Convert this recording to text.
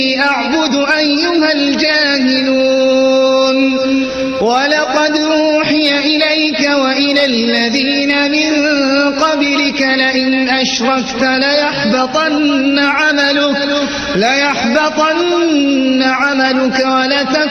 أعبد أيها الجاهلون ولقد أوحي إليك وإلى الذين من قبلك لئن أشركت ليحبطن عملك ولتكونن